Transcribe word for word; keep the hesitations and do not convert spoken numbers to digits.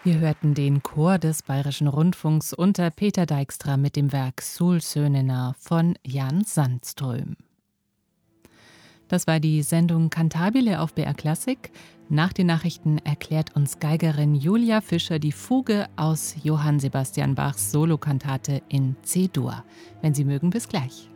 Wir hörten den Chor des Bayerischen Rundfunks unter Peter Dijkstra mit dem Werk Solsønena von Jan Sandström. Das war die Sendung Cantabile auf B R Klassik. Nach den Nachrichten erklärt uns Geigerin Julia Fischer die Fuge aus Johann Sebastian Bachs Solokantate in C-Dur. Wenn Sie mögen, bis gleich.